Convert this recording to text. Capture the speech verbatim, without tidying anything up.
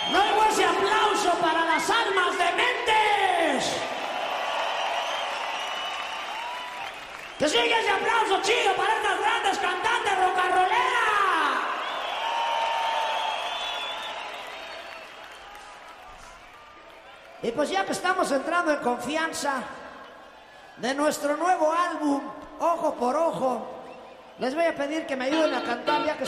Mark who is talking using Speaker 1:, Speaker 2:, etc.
Speaker 1: Luego ese aplauso para las almas dementes. Que siga ese aplauso chido para estas grandes cantantes rock and rolleras. Y pues ya que estamos entrando en confianza de nuestro nuevo álbum, Ojo por Ojo, les voy a pedir que me ayuden a cantar ya que